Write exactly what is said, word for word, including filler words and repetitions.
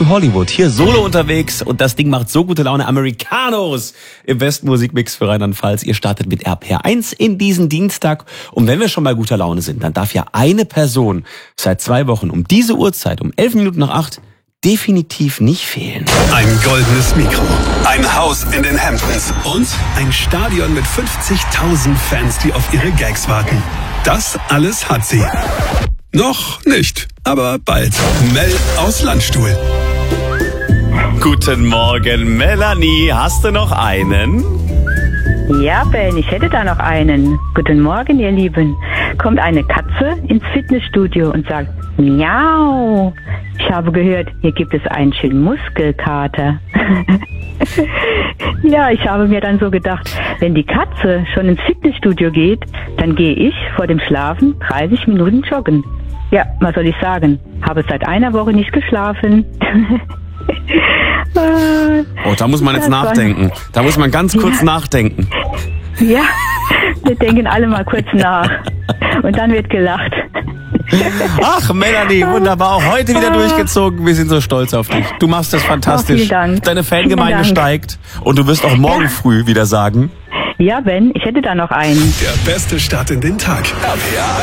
to Hollywood. Hier solo unterwegs und das Ding macht so gute Laune. Americanos im besten Musikmix für Rheinland-Pfalz. Ihr startet mit R P R eins in diesen Dienstag. Und wenn wir schon bei guter Laune sind, dann darf ja eine Person seit zwei Wochen um diese Uhrzeit, um elf Minuten nach acht, definitiv nicht fehlen. Ein goldenes Mikro, ein Haus in den Hamptons und ein Stadion mit fünfzigtausend Fans, die auf ihre Gags warten. Das alles hat sie. Noch nicht, aber bald. Mel aus Landstuhl. Guten Morgen, Melanie. Hast du noch einen? Ja, Ben, ich hätte da noch einen. Guten Morgen, ihr Lieben. Kommt eine Katze ins Fitnessstudio und sagt, miau. Ich habe gehört, hier gibt es einen schönen Muskelkater. Ja, ich habe mir dann so gedacht, wenn die Katze schon ins Fitnessstudio geht, dann gehe ich vor dem Schlafen dreißig Minuten joggen. Ja, was soll ich sagen? Habe seit einer Woche nicht geschlafen. Oh, da muss man jetzt nachdenken. Da muss man ganz kurz ja. nachdenken. Ja, wir denken alle mal kurz nach. Und dann wird gelacht. Ach, Melanie, wunderbar. Auch heute wieder durchgezogen. Wir sind so stolz auf dich. Du machst das fantastisch. Oh, vielen Dank. Deine Fangemeinde Vielen Dank. steigt. Und du wirst auch morgen Ja. früh wieder sagen. Ja, Ben, ich hätte da noch einen. Der beste Start in den Tag. R P R